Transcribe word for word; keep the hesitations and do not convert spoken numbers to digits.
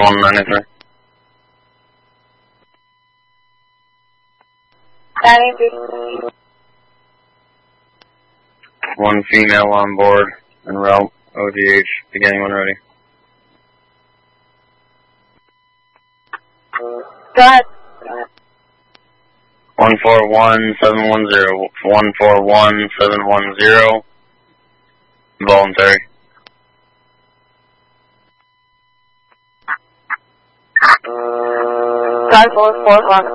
one ninety-three. ninety-three. One female on board en route, O G H, beginning when ready. Go ahead. one four one seven one zero. one four one seven one zero. Voluntary. Five four four one.